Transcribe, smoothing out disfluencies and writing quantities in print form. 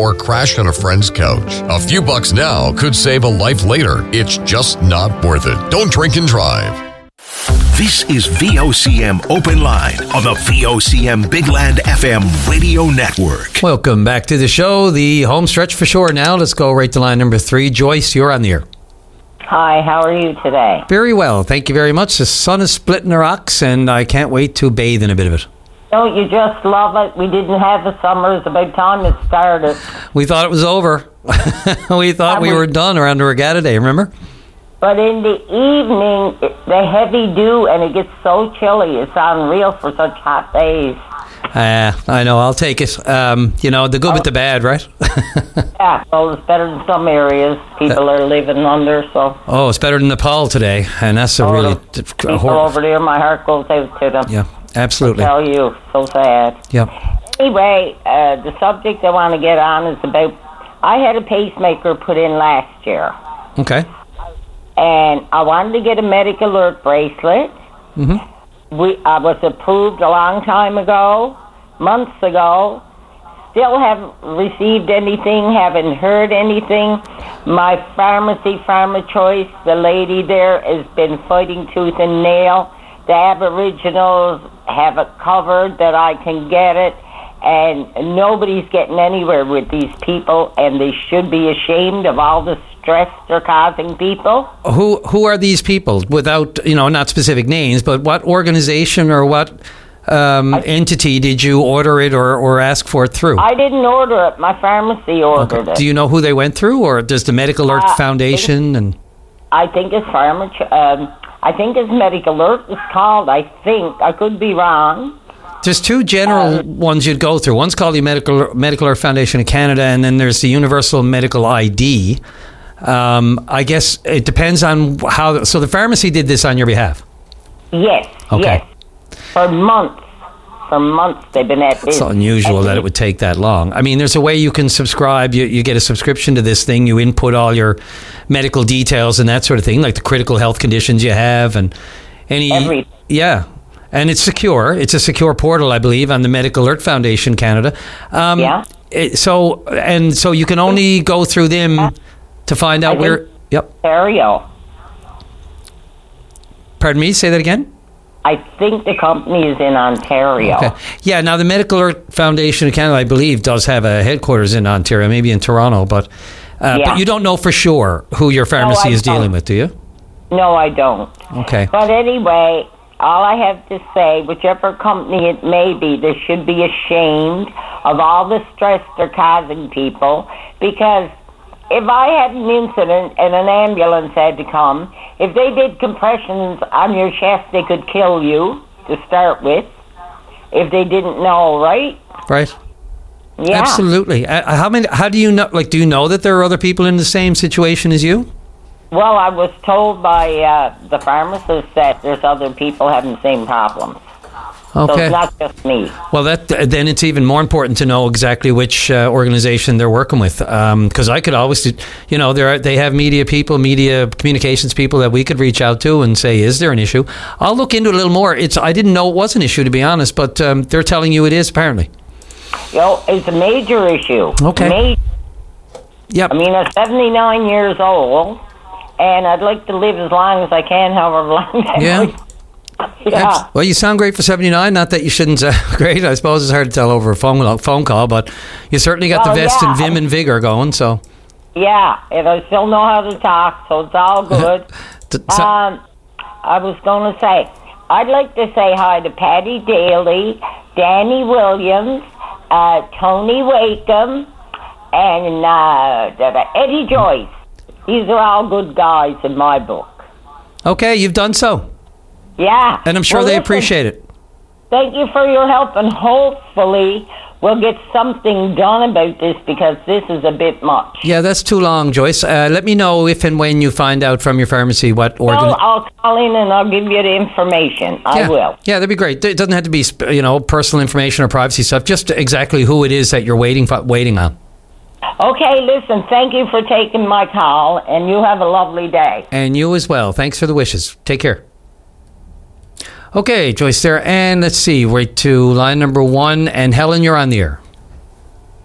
or crash on a friend's couch. A few bucks now could save a life later. It's just not worth it. Don't drink and drive. This is VOCM Open Line on the VOCM Big Land FM radio network. Welcome back to the show. The home stretch for sure now. Let's go right to line number 3. Joyce, you're on the air. Hi, how are you today? Very well. Thank you very much. The sun is splitting the rocks, and I can't wait to bathe in a bit of it. Don't you just love it? We didn't have the summer. It's about time it started. We thought it was over. We thought we were done around the regatta day, remember? But in the evening, the heavy dew, and it gets so chilly. It's unreal for such hot days. I know. I'll take it. The good with the bad, right? Yeah, well, it's better than some areas people are living under, so... Oh, it's better than Nepal today, and that's a really... People over there, my heart goes out to them. Yeah, absolutely. I tell you, so sad. Yeah. Anyway, the subject I want to get on is about... I had a pacemaker put in last year. Okay. And I wanted to get a medical alert bracelet. Mm-hmm. I was approved a long time ago, months ago. Still haven't received anything, haven't heard anything. My pharmacy, PharmaChoice, the lady there has been fighting tooth and nail. The Aboriginals have it covered that I can get it. And nobody's getting anywhere with these people, and they should be ashamed of all the stress they're causing people. Who are these people? Without, not specific names, but what organization or what entity did you order it or ask for it through? I didn't order it. My pharmacy ordered it. Do you know who they went through, or does the Medical Alert Foundation? I think it's I think it's Medical Alert is called. I think. I could be wrong. There's two general ones you'd go through. One's called the Medical Alert Foundation of Canada, and then there's the Universal Medical ID. I guess it depends on how... So the pharmacy did this on your behalf? Yes, okay. Yes. For months they've been at this. It's unusual that it would take that long. I mean, there's a way you can subscribe. You get a subscription to this thing. You input all your medical details and that sort of thing, like the critical health conditions you have and any... Everything. Yeah. And it's secure. It's a secure portal, I believe, on the Medical Alert Foundation Canada. Yeah. So you can only go through them to find out where... Yep. Ontario. Pardon me? Say that again? I think the company is in Ontario. Okay. Yeah, now the Medical Alert Foundation of Canada, I believe, does have a headquarters in Ontario, maybe in Toronto, but you don't know for sure who your pharmacy is dealing with, do you? No, I don't. Okay. But anyway... All I have to say, whichever company it may be, they should be ashamed of all the stress they're causing people. Because if I had an incident and an ambulance had to come, if they did compressions on your chest, they could kill you to start with. If they didn't know, right? Right. Yeah. Absolutely. How do you know? Like, do you know that there are other people in the same situation as you? Well, I was told by the pharmacist that there's other people having the same problems. Okay. So it's not just me. Well, then it's even more important to know exactly which organization they're working with. Because I could always, they have media people, media communications people that we could reach out to and say, is there an issue? I'll look into it a little more. I didn't know it was an issue, to be honest, but they're telling you it is, apparently. It's a major issue. Okay. Yep. I mean, I'm 79 years old. And I'd like to live as long as I can, however long that Yeah. Well, you sound great for 79. Not that you shouldn't sound great. I suppose it's hard to tell over a phone call, but you certainly got the vest and vim and vigor going. So. Yeah, and I still know how to talk, so it's all good. I was going to say, I'd like to say hi to Patty Daly, Danny Williams, Tony Wakeham, and Eddie Joyce. These are all good guys in my book. Okay, you've done so. Yeah. And I'm sure they appreciate it. Thank you for your help, and hopefully we'll get something done about this because this is a bit much. Yeah, that's too long, Joyce. Let me know if and when you find out from your pharmacy what I'll call in and I'll give you the information. I will. Yeah, that'd be great. It doesn't have to be, personal information or privacy stuff. Just exactly who it is that you're waiting on. Okay, listen, thank you for taking my call, and you have a lovely day. And you as well. Thanks for the wishes. Take care. Okay, Joyce there. And let's see, right to line number 1. And Helen, you're on the air.